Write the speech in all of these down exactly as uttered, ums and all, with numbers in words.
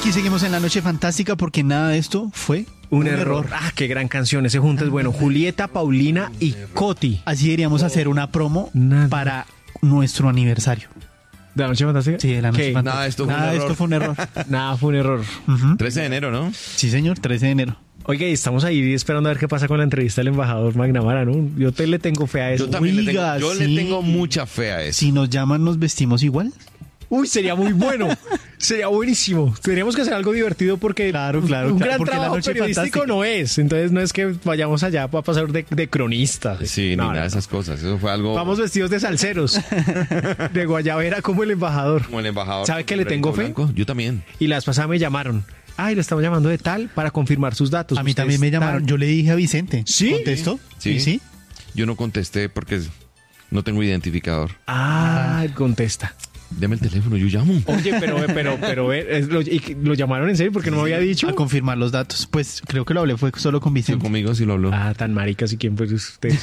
Aquí seguimos en la noche fantástica porque nada de esto fue Un, un, error. error. Ah, qué gran canción. Ese junto es bueno. Julieta, Paulina y Coti. Así deberíamos hacer una promo Nada. para nuestro aniversario. ¿De la noche fantástica? Sí, de la noche ¿Qué? fantástica. Nada, esto fue un Nada, error. esto fue un error. Nada, fue un error. Ujú. trece de enero, ¿no? Sí, señor, trece de enero. Oiga, y estamos ahí esperando a ver qué pasa con la entrevista del embajador McNamara, ¿no? Yo te le tengo fe a eso. Yo también le tengo, Oiga, yo sí. le tengo mucha fe a eso. Si nos llaman, ¿nos vestimos igual? Uy, sería muy bueno. Sería buenísimo. Tendríamos que hacer algo divertido porque Claro, claro, un claro, gran porque la trabajo noche periodístico fantástica. no es. Entonces no es que vayamos allá para pasar de, de cronistas. Sí, No, ni no, nada de no. esas cosas. Eso fue algo Vamos vestidos de salseros, de guayabera como el embajador. como el embajador. ¿Sabe que con le tengo sombrerito fe? blanco. Yo también. Y la vez pasada me llamaron. Ay, lo estamos llamando de tal para confirmar sus datos. A mí Usted también me es llamaron. tal. Yo le dije a Vicente. ¿Sí? ¿Contestó? Sí. ¿Y sí? Yo no contesté porque no tengo identificador. Ah, contesta. Deme el teléfono, yo llamo. Oye, pero, pero, pero, eh, es- lo, y que- ¿lo llamaron en serio? Porque no me había dicho. A confirmar los datos. Pues creo que lo hablé fue solo con Sí, Vicente. conmigo sí lo habló. Ah, tan maricas y quién fue usted.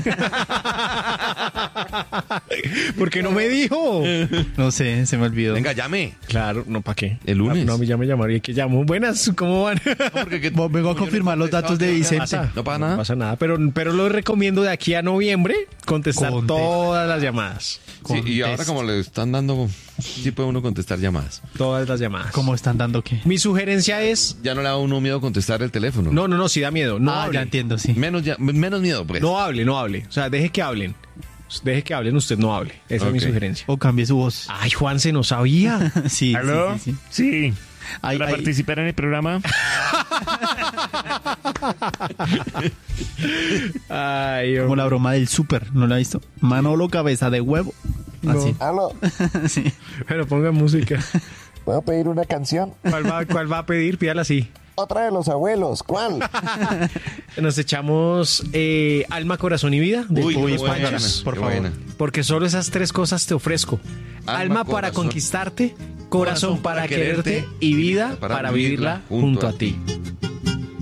¿Por qué no me dijo? No sé, se me olvidó. Venga, llame. Claro, no, ¿para qué? El lunes. Ah, no, a mí ya me llamaron y que llamo. Buenas, ¿cómo van? No, porque que- Vengo a como yo confirmar le los datos de contestaba, Vicente. ¿No pasa nada? No pasa nada, pero, pero lo recomiendo de aquí a noviembre contestar Contesta. todas las llamadas. Sí, y ahora Contesta. como le están dando, sí puede uno contestar llamadas. Todas las llamadas. ¿Cómo están dando qué? Mi sugerencia es... Ya no le da a uno miedo contestar el teléfono. No, no, no, sí da miedo. No ah, hable. ya entiendo, sí. Menos, ya- menos miedo, pues. No hable, no hable. O sea, deje que hablen. Deje que hablen, usted no hable. Esa es mi Ok. sugerencia. O cambie su voz. Ay, Juan, se no sabía. Sí, ¿Aló? sí, sí, sí. Sí. Ay, ¿Para ay. participar en el programa? Ay, Como la broma del súper, ¿no la ha visto? Manolo cabeza de huevo. Así. Aló, Sí. Pero ponga música. ¿puedo pedir una canción? ¿Cuál va, cuál va a pedir? Pídala así. Otra de los abuelos, ¿cuál? Nos echamos eh, Alma, Corazón y Vida de Uy, Uy, qué buena, Panchos. qué por favor. buena. Porque solo esas tres cosas te ofrezco. Alma, Alma, para corazón. conquistarte, corazón, para quererte y vida para, vivirla junto a ti.